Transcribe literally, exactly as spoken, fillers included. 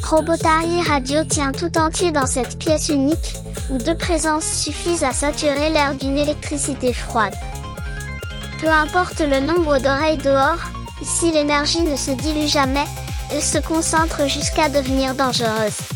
Robotari Radio tient tout entier dans cette pièce unique, où deux présences suffisent à saturer l'air d'une électricité froide. Peu importe le nombre d'oreilles dehors, ici l'énergie ne se dilue jamais, elle se concentre jusqu'à devenir dangereuse.